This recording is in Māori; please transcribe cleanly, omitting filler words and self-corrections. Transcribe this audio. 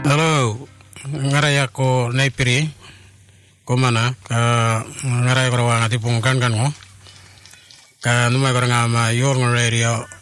Halo, ngaraya ko naipiri ko mana ka ngaraya ko rawang ati pungkan kan mo ka numay ko nga ma yor ng radio